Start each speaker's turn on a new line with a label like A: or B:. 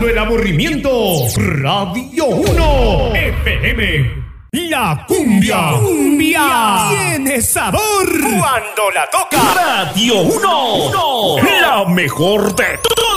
A: Quitando el aburrimiento. Radio 1 FM. La cumbia. Cumbia. Tiene sabor. Cuando la toca. Radio 1. La mejor de todas.